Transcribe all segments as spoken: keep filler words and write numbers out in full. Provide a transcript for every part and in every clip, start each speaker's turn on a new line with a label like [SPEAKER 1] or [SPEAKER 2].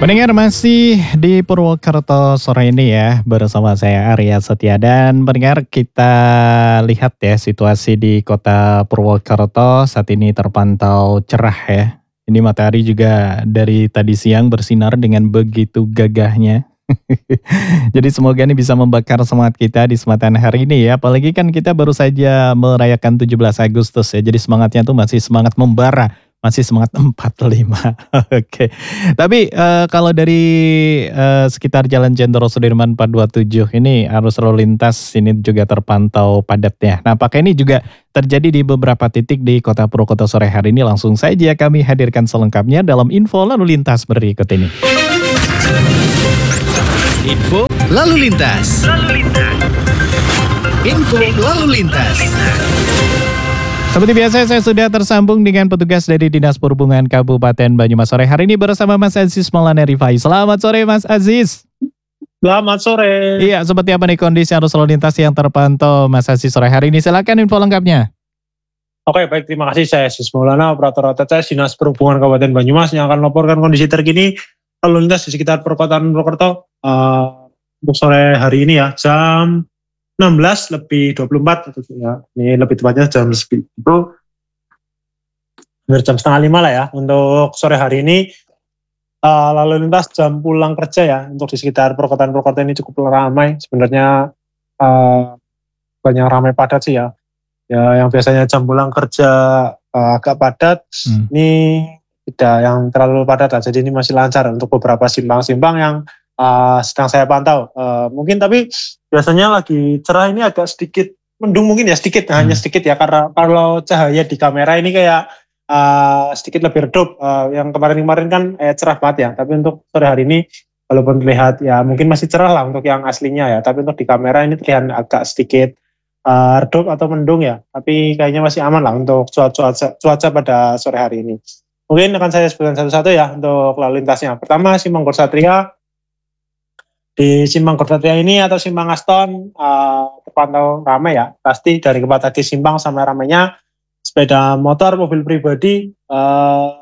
[SPEAKER 1] Pendengar masih di Purwokerto sore ini ya bersama saya Arya Setia dan pendengar kita lihat ya situasi di kota Purwokerto saat ini terpantau cerah ya. Ini matahari juga dari tadi siang bersinar dengan begitu gagahnya. Jadi semoga ini bisa membakar semangat kita di kesempatan hari ini ya. Apalagi kan kita baru saja merayakan tujuh belas Agustus ya. Jadi semangatnya tuh masih semangat membara. Masih semangat empat puluh lima. Oke. Tapi eh, kalau dari eh, sekitar Jalan Jenderal Sudirman empat dua tujuh ini arus lalu lintas ini juga terpantau padat ya. Nah, apakah ini juga terjadi di beberapa titik di Kota Purwokerto sore hari ini? Langsung saja kami hadirkan selengkapnya dalam info lalu lintas berikut ini.
[SPEAKER 2] Info lalu lintas. Lalu lintas. Info lalu lintas.
[SPEAKER 1] Seperti biasa saya sudah tersambung dengan petugas dari Dinas Perhubungan Kabupaten Banyumas sore hari ini bersama Mas Aziz Maulana Rifai. Selamat sore Mas Aziz.
[SPEAKER 3] Selamat sore.
[SPEAKER 1] Iya, seperti apa nih kondisi arus lalu lintas yang terpantau Mas Aziz sore hari ini? Silakan info lengkapnya.
[SPEAKER 3] Oke, baik, terima kasih. Saya Aziz Maulana, operator O T C Dinas Perhubungan Kabupaten Banyumas yang akan melaporkan kondisi terkini lalu lintas di sekitar perkotaan Purwokerto uh, untuk sore hari ini ya, jam enam belas lebih dua puluh empat ya. Ini lebih tepatnya jam segitu jam setengah lima lah ya untuk sore hari ini. Uh, lalu lintas jam pulang kerja ya untuk di sekitar perkotaan-perkotaan ini cukup ramai sebenarnya, uh, banyak ramai padat sih ya. Ya yang biasanya jam pulang kerja uh, agak padat, hmm. ini tidak yang terlalu padat lah. Jadi ini masih lancar untuk beberapa simpang-simpang yang Uh, sedang saya pantau, uh, mungkin tapi biasanya lagi cerah ini agak sedikit mendung mungkin ya sedikit, hmm. hanya sedikit ya karena kalau cahaya di kamera ini kayak uh, sedikit lebih redup, uh, yang kemarin-kemarin kan eh, cerah banget ya, tapi untuk sore hari ini walaupun terlihat ya mungkin masih cerah lah untuk yang aslinya ya, tapi untuk di kamera ini terlihat agak sedikit uh, redup atau mendung ya, tapi kayaknya masih aman lah untuk cuaca, cuaca pada sore hari ini. Mungkin akan saya sebutkan satu-satu ya untuk lalu lintasnya. Pertama Simpang Gorsatria. Di Simpang Gorsatria ini atau Simpang Aston uh, terpantau ramai ya, pasti dari Kepatagi Simpang sampai ramainya sepeda motor, mobil pribadi, uh,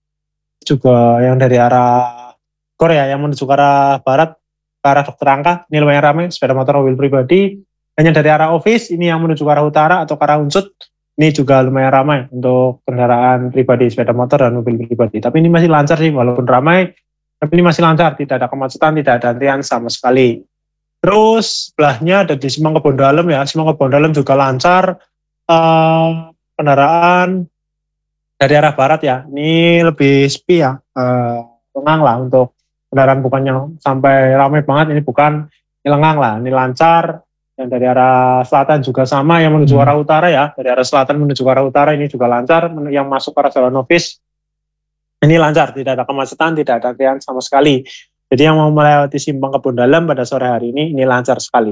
[SPEAKER 3] juga yang dari arah Korea yang menuju ke arah barat, ke arah Dokter Angka, ini lumayan ramai, sepeda motor, mobil pribadi. Hanya dari arah office, ini yang menuju ke arah utara atau ke arah Unsut, ini juga lumayan ramai untuk kendaraan pribadi, sepeda motor dan mobil pribadi. Tapi ini masih lancar sih, walaupun ramai, tapi ini masih lancar, tidak ada kemacetan, tidak ada antrian sama sekali. Terus sebelahnya ada di Simpang Kebon Dalem ya, Simpang Kebon Dalem juga lancar, uh, kendaraan dari arah barat ya, ini lebih sepi ya, uh, lengang lah untuk kendaraan, bukannya sampai ramai banget, ini bukan, ini lengang lah, ini lancar. Yang dari arah selatan juga sama, yang menuju hmm. arah utara ya, dari arah selatan menuju arah utara ini juga lancar, yang masuk ke arah Jalan Nofis, ini lancar, tidak ada kemacetan, tidak ada antrian sama sekali. Jadi yang mau melewati Simpang Kebon Dalem pada sore hari ini, ini lancar sekali.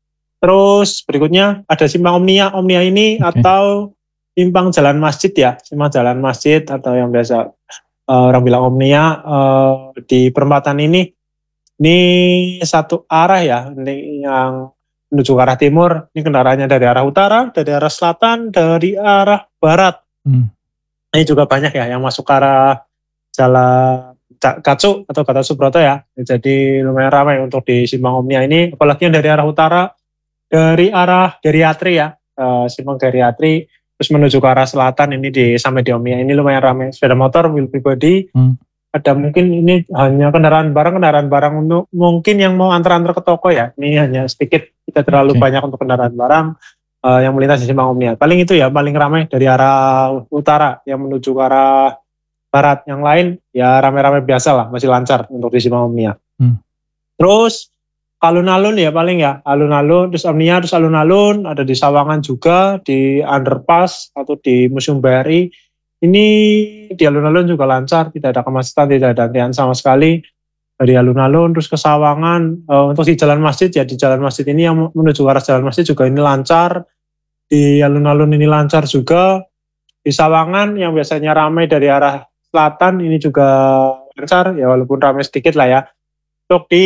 [SPEAKER 3] Terus berikutnya ada Simpang Omnia. Omnia ini okay. atau Simpang Jalan Masjid ya, Simpang Jalan Masjid atau yang biasa uh, orang bilang Omnia, uh, di perempatan ini, ini satu arah ya, ini yang menuju ke arah timur, ini kendaraannya dari arah utara, dari arah selatan, dari arah barat. Hmm. Ini juga banyak ya yang masuk ke arah Jalan Kacu atau Gatot Subroto ya, jadi lumayan ramai untuk di Simpang Omnia ini, apalagi yang dari arah utara, dari arah Geriatri ya, uh, Simpang Geriatri, terus menuju ke arah selatan ini di sampai di Omnia ini lumayan ramai, sepeda motor, mobil pribadi, hmm. ada mungkin ini hanya kendaraan barang, kendaraan barang untuk mungkin yang mau antar-antar ke toko ya, ini hanya sedikit, tidak terlalu okay. banyak untuk kendaraan barang uh, yang melintas di Simpang Omnia. Paling itu ya, paling ramai dari arah utara yang menuju ke arah barat, yang lain ya rame-rame biasa lah, masih lancar untuk di Simpang Omnia. Hmm. Terus alun-alun ya paling ya, alun-alun, terus Omnia, terus alun-alun, ada di Sawangan juga, di Underpass atau di Museum Bahari. Ini di alun-alun juga lancar, tidak ada kemacetan, tidak ada antrian sama sekali. Dari alun-alun terus ke Sawangan, uh, untuk di Jalan Masjid ya, di Jalan Masjid ini yang menuju ke arah Jalan Masjid juga ini lancar. Di alun-alun ini lancar juga. Di Sawangan yang biasanya ramai dari arah selatan ini juga lancar ya, walaupun ramai sedikit lah ya. Untuk di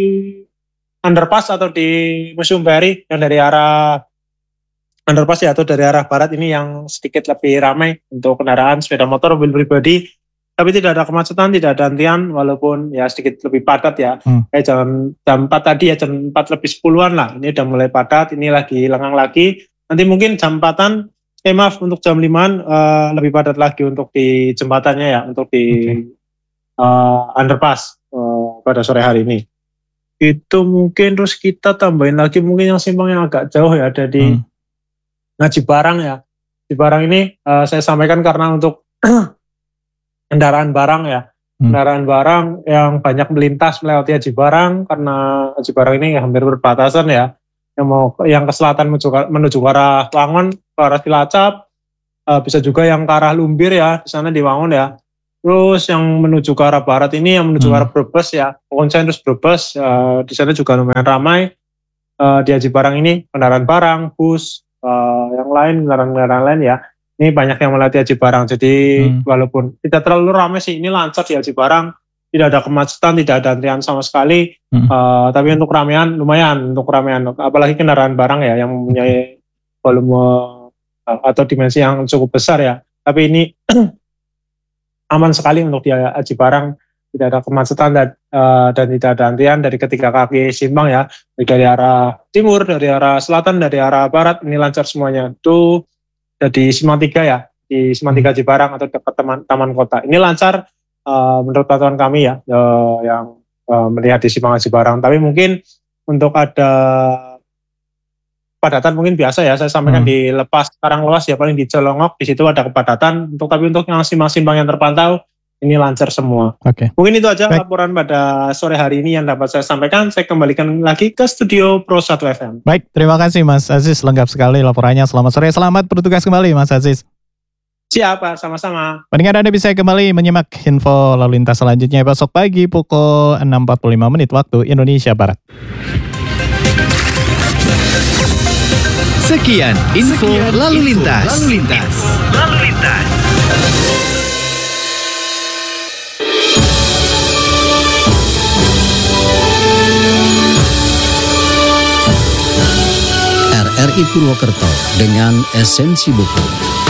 [SPEAKER 3] Underpass atau di Museum Bahari yang dari arah Underpass ya atau dari arah barat ini yang sedikit lebih ramai untuk kendaraan sepeda motor, mobil pribadi. tapi tidak ada kemacetan, tidak ada antrian, walaupun ya sedikit lebih padat ya.
[SPEAKER 1] Hmm.
[SPEAKER 3] Kayak jam, jam empat tadi ya, jam empat lebih sepuluhan lah, ini udah mulai padat, ini lagi lengang lagi. Nanti mungkin jam empatan, eh maaf untuk jam limaan uh, lebih padat lagi untuk di jembatannya ya, untuk di okay. uh, underpass uh, pada sore hari ini. Itu mungkin terus kita tambahin lagi mungkin yang simpang yang agak jauh ya, ada di hmm. Ngaji Barang ya. Di Barang ini uh, saya sampaikan karena untuk kendaraan barang ya, hmm. kendaraan barang yang banyak melintas melewati Aji Barang, karena Aji Barang ini hampir berbatasan ya, yang mau yang ke selatan menuju, menuju ke arah Wangon, ke arah Cilacap, uh, bisa juga yang ke arah Lumbir ya, di sana di Wangon ya. Terus yang menuju ke arah barat ini, yang menuju ke arah Brebes ya, Konsen terus Brebes, uh, di sana juga lumayan ramai. Uh, di Aji Barang ini kendaraan barang, bus, uh, yang lain, kendaraan-kendaraan lain ya. Ini banyak yang melewati Aji Barang, jadi hmm. walaupun tidak terlalu ramai sih, ini lancar di Aji Barang, tidak ada kemacetan, tidak ada antrian sama sekali, hmm. uh, tapi untuk keramaian lumayan, untuk keramaian, apalagi kendaraan barang ya, yang mempunyai volume uh, atau dimensi yang cukup besar ya, tapi ini aman sekali untuk di Aji Barang, tidak ada kemacetan dan, uh, dan tidak ada antrian dari ketiga kaki simpang ya, dari arah timur, dari arah selatan, dari arah barat, ini lancar semuanya. Itu di Simpang tiga ya, di Simpang tiga Aji Barang atau dekat taman, taman kota. Ini lancar uh, menurut pantauan kami ya, uh, yang uh, melihat di Simpang Aji Barang. Tapi mungkin untuk ada kepadatan mungkin biasa ya, saya sampaikan hmm. di Lepas Karanglewas ya, paling di Celongok, di situ ada kepadatan. Untuk tapi untuk yang simpang-simpang yang terpantau, ini lancar semua.
[SPEAKER 1] Oke. Okay.
[SPEAKER 3] Mungkin itu aja Baik. laporan pada sore hari ini yang dapat saya sampaikan. Saya kembalikan lagi ke studio Pro satu F M.
[SPEAKER 1] Baik, terima kasih Mas Aziz. Lengkap sekali laporannya. Selamat sore, selamat bertugas kembali Mas Aziz.
[SPEAKER 3] Siap Pak, sama-sama.
[SPEAKER 1] Pendengar Anda bisa kembali menyimak info lalu lintas selanjutnya besok pagi pukul enam empat puluh lima menit waktu Indonesia Barat.
[SPEAKER 2] Sekian info Sekian lalu lintas. Info, lalu lintas. Lalu lintas.
[SPEAKER 4] R I Purwokerto dengan esensi buku.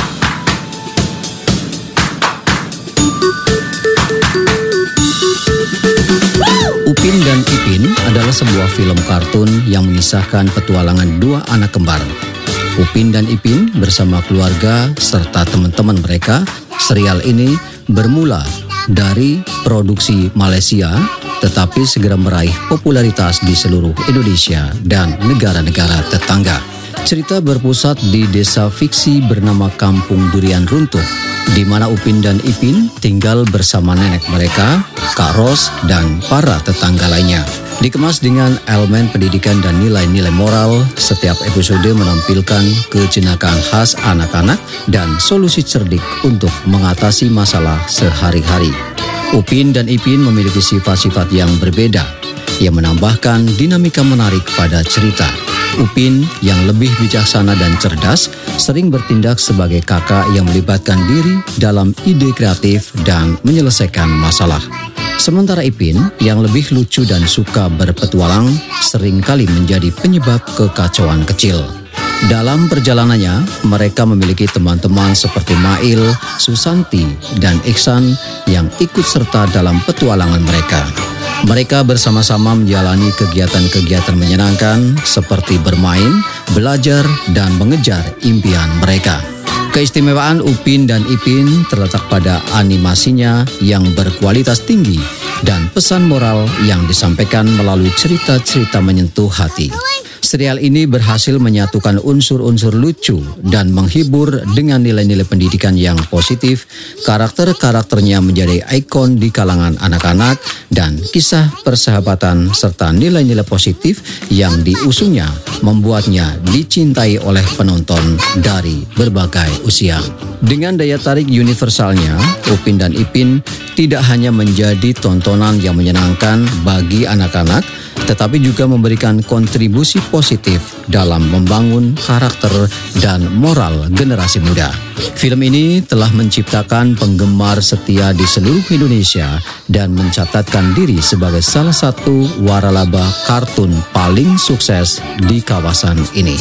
[SPEAKER 4] Upin dan Ipin adalah sebuah film kartun yang mengisahkan petualangan dua anak kembar. Upin dan Ipin bersama keluarga serta teman-teman mereka. Serial ini bermula dari produksi Malaysia, tetapi segera meraih popularitas di seluruh Indonesia dan negara-negara tetangga. Cerita berpusat di desa fiksi bernama Kampung Durian Runtuh, di mana Upin dan Ipin tinggal bersama nenek mereka, Kak Ros, dan para tetangga lainnya. Dikemas dengan elemen pendidikan dan nilai-nilai moral, setiap episode menampilkan kejenakaan khas anak-anak dan solusi cerdik untuk mengatasi masalah sehari-hari. Upin dan Ipin memiliki sifat-sifat yang berbeda, yang menambahkan dinamika menarik pada cerita. Upin yang lebih bijaksana dan cerdas sering bertindak sebagai kakak yang melibatkan diri dalam ide kreatif dan menyelesaikan masalah. Sementara Ipin yang lebih lucu dan suka berpetualang seringkali menjadi penyebab kekacauan kecil. Dalam perjalanannya, mereka memiliki teman-teman seperti Mail, Susanti, dan Iksan yang ikut serta dalam petualangan mereka. Mereka bersama-sama menjalani kegiatan-kegiatan menyenangkan seperti bermain, belajar, dan mengejar impian mereka. Keistimewaan Upin dan Ipin terletak pada animasinya yang berkualitas tinggi dan pesan moral yang disampaikan melalui cerita-cerita menyentuh hati. Serial ini berhasil menyatukan unsur-unsur lucu dan menghibur dengan nilai-nilai pendidikan yang positif. Karakter-karakternya menjadi ikon di kalangan anak-anak dan kisah persahabatan serta nilai-nilai positif yang diusungnya membuatnya dicintai oleh penonton dari berbagai usia. Dengan daya tarik universalnya, Upin dan Ipin tidak hanya menjadi tontonan yang menyenangkan bagi anak-anak, tetapi juga memberikan kontribusi positif dalam membangun karakter dan moral generasi muda. Film ini telah menciptakan penggemar setia di seluruh Indonesia dan mencatatkan diri sebagai salah satu waralaba kartun paling sukses di kawasan ini.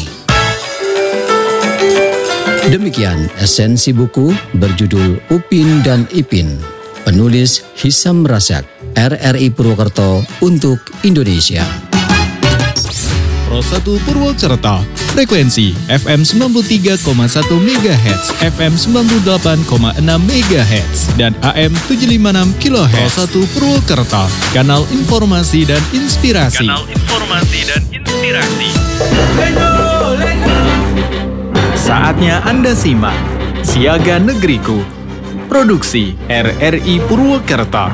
[SPEAKER 4] Demikian esensi buku berjudul Upin dan Ipin. Penulis Hisam Rasyad, R R I Purwokerto untuk Indonesia.
[SPEAKER 5] Pro satu Purwokerto, frekuensi F M sembilan puluh tiga koma satu megahertz, F M sembilan puluh delapan koma enam megahertz, dan A M tujuh ratus lima puluh enam kilohertz. Pro satu Purwokerto, kanal informasi dan inspirasi. Kanal informasi dan inspirasi. Saatnya Anda simak Siaga Negeriku, produksi R R I Purwokerto.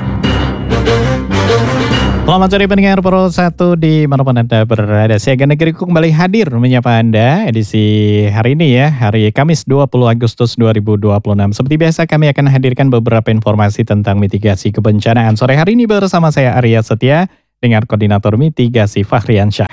[SPEAKER 1] Selamat sore pendengar Pro satu di manapun Anda berada. Siaga Negeriku kembali hadir menyapa Anda edisi hari ini ya, hari Kamis dua puluh Agustus dua ribu dua puluh enam. Seperti biasa kami akan hadirkan beberapa informasi tentang mitigasi kebencanaan. Sore hari ini bersama saya Arya Setia dengan Koordinator Mitigasi Fahriansyah.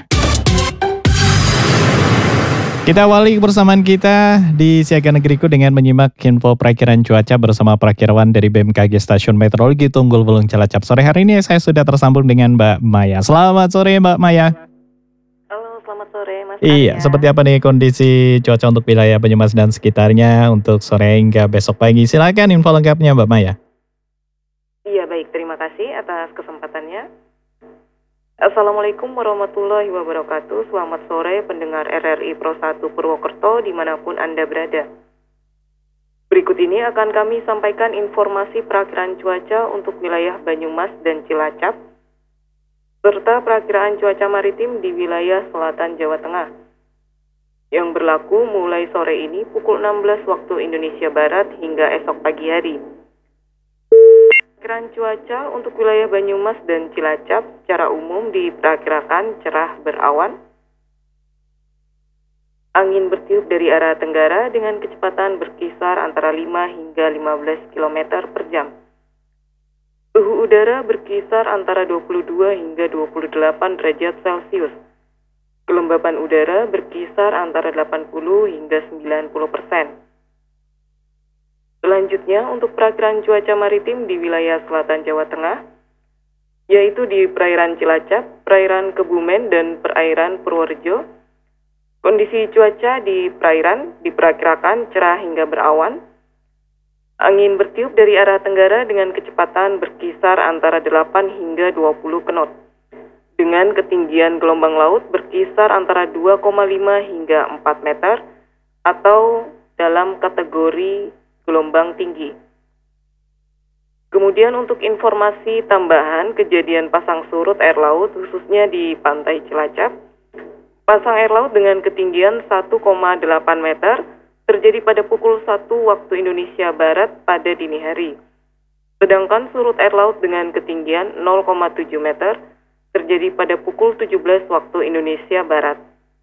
[SPEAKER 1] Kita awali kebersamaan kita di Siaga Negeriku dengan menyimak info perakiran cuaca bersama perakirawan dari B M K G Stasiun Meteorologi Tunggul Wulung Cilacap. Sore hari ini saya sudah tersambung dengan Mbak Maya. Selamat sore Mbak Maya.
[SPEAKER 6] Halo, selamat sore Mas
[SPEAKER 1] Iya,
[SPEAKER 6] Arya.
[SPEAKER 1] seperti apa nih kondisi cuaca untuk wilayah Banyumas dan sekitarnya untuk sore hingga besok pagi? Silakan info lengkapnya Mbak Maya.
[SPEAKER 6] Iya baik, terima kasih atas kesempatannya. Assalamualaikum warahmatullahi wabarakatuh. Selamat sore pendengar R R I Pro satu Purwokerto dimanapun Anda berada. Berikut ini akan kami sampaikan informasi perakiraan cuaca untuk wilayah Banyumas dan Cilacap, serta perakiraan cuaca maritim di wilayah selatan Jawa Tengah, yang berlaku mulai sore ini pukul enam belas waktu Indonesia Barat hingga esok pagi hari. Perakiraan cuaca untuk wilayah Banyumas dan Cilacap secara umum diperkirakan cerah berawan. Angin bertiup dari arah tenggara dengan kecepatan berkisar antara lima hingga lima belas kilometer per jam. Suhu udara berkisar antara dua puluh dua hingga dua puluh delapan derajat Celcius. Kelembapan udara berkisar antara delapan puluh hingga sembilan puluh persen. Selanjutnya untuk perakiraan cuaca maritim di wilayah selatan Jawa Tengah, yaitu di perairan Cilacap, perairan Kebumen, dan perairan Purworejo. Kondisi cuaca di perairan diperkirakan cerah hingga berawan. Angin bertiup dari arah tenggara dengan kecepatan berkisar antara delapan hingga dua puluh knot. Dengan ketinggian gelombang laut berkisar antara dua koma lima hingga empat meter atau dalam kategori gelombang tinggi. Kemudian untuk informasi tambahan kejadian pasang surut air laut khususnya di pantai Cilacap. Pasang air laut dengan ketinggian satu koma delapan meter terjadi pada pukul satu waktu Indonesia Barat pada dini hari. Sedangkan surut air laut dengan ketinggian nol koma tujuh meter terjadi pada pukul tujuh belas waktu Indonesia Barat.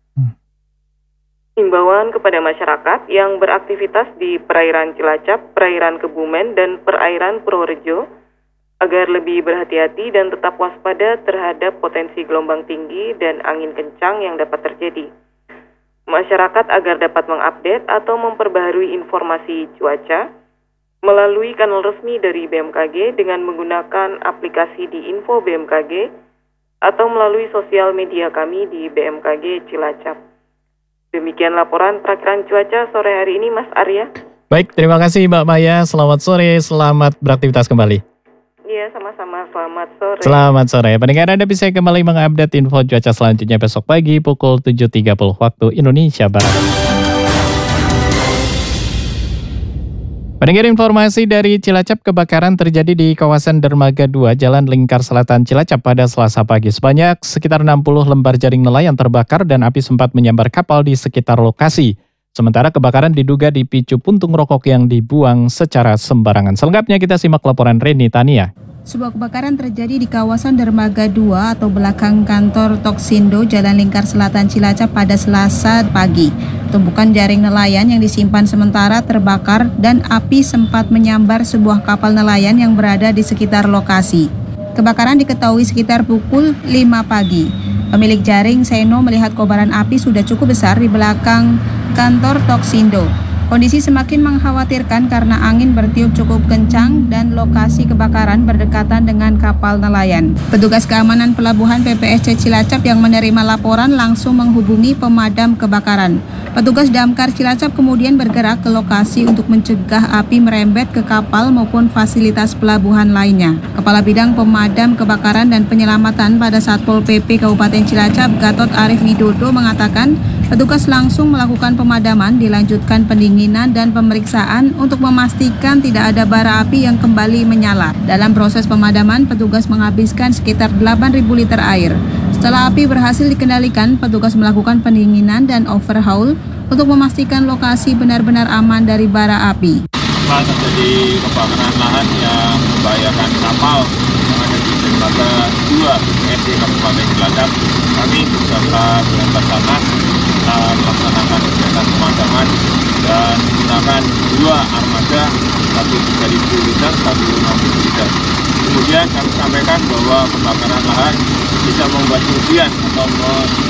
[SPEAKER 6] Himbauan kepada masyarakat yang beraktivitas di perairan Cilacap, perairan Kebumen, dan perairan Purworejo agar lebih berhati-hati dan tetap waspada terhadap potensi gelombang tinggi dan angin kencang yang dapat terjadi. Masyarakat agar dapat mengupdate atau memperbaharui informasi cuaca melalui kanal resmi dari B M K G dengan menggunakan aplikasi di Info B M K G atau melalui sosial media kami di B M K G Cilacap. Demikian laporan perakiraan cuaca sore hari ini Mas Arya.
[SPEAKER 1] Baik, terima kasih Mbak Maya. Selamat sore, selamat beraktivitas kembali.
[SPEAKER 6] Iya, sama-sama. Selamat sore.
[SPEAKER 1] Selamat sore. Pendengar Anda bisa kembali mengupdate info cuaca selanjutnya besok pagi pukul tujuh tiga puluh waktu Indonesia Barat. Pendengar informasi dari Cilacap, kebakaran terjadi di kawasan Dermaga dua, Jalan Lingkar Selatan Cilacap pada Selasa pagi. Sebanyak sekitar enam puluh lembar jaring nelayan terbakar dan api sempat menyambar kapal di sekitar lokasi. Sementara kebakaran diduga dipicu puntung rokok yang dibuang secara sembarangan. Selengkapnya kita simak laporan Reni Tania.
[SPEAKER 7] Sebuah kebakaran terjadi di kawasan Dermaga dua atau belakang kantor Toksindo, Jalan Lingkar Selatan Cilacap pada Selasa pagi. Tumpukan jaring nelayan yang disimpan sementara terbakar dan api sempat menyambar sebuah kapal nelayan yang berada di sekitar lokasi. Kebakaran diketahui sekitar pukul lima pagi. Pemilik jaring Seno melihat kobaran api sudah cukup besar di belakang kantor Toksindo. Kondisi semakin mengkhawatirkan karena angin bertiup cukup kencang dan lokasi kebakaran berdekatan dengan kapal nelayan. Petugas keamanan pelabuhan P P S C Cilacap yang menerima laporan langsung menghubungi pemadam kebakaran. Petugas Damkar Cilacap kemudian bergerak ke lokasi untuk mencegah api merembet ke kapal maupun fasilitas pelabuhan lainnya. Kepala Bidang Pemadam Kebakaran dan Penyelamatan pada Satpol P P Kabupaten Cilacap, Gatot Arif Widodo mengatakan, petugas langsung melakukan pemadaman, dilanjutkan pendinginan dan pemeriksaan untuk memastikan tidak ada bara api yang kembali menyala. Dalam proses pemadaman, petugas menghabiskan sekitar delapan ribu liter air. Setelah api berhasil dikendalikan, petugas melakukan pendinginan dan overhaul untuk memastikan lokasi benar-benar aman dari bara api.
[SPEAKER 8] Setelah terjadi kebakaran lahan yang membahayakan kapal yang ada di dermaga dua S D Kabupaten Cilacap, kami beserta dengan Basarnas uh, melaksanakan kegiatan pemadaman dan menggunakan dua armada, satu tiga ribu liter, satu enam ribu liter. Kemudian kami sampaikan bahwa kebakaran lahan bisa membuat kerugian atau